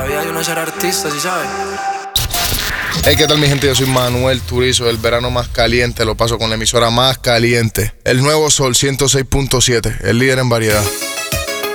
Había uno ser artista, ¿sí sabes? Hey, ¿qué tal mi gente? Yo soy Manuel Turizo. El verano más caliente lo paso con la emisora más caliente. El nuevo Sol 106.7, el líder en variedad.